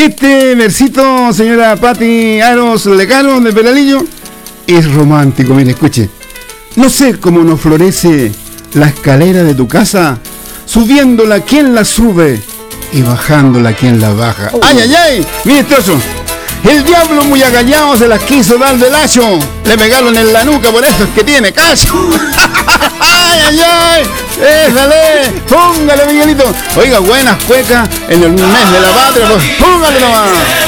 Este versito, señora Patti Aros Lecano de Peralillo, es romántico. Mire, escuche. No sé cómo nos florece la escalera de tu casa, subiéndola quien la sube y bajándola quien la baja. ¡Ay, ay, ay! Mire este oso. El diablo muy agallado se las quiso dar del hacho. Le pegaron en la nuca, por eso es que tiene cacho. ¡Ay, ay, ay! ¡Déjale! ¡Póngale, Miguelito! Oiga, buenas cuecas en el mes de la patria, pues póngale nomás.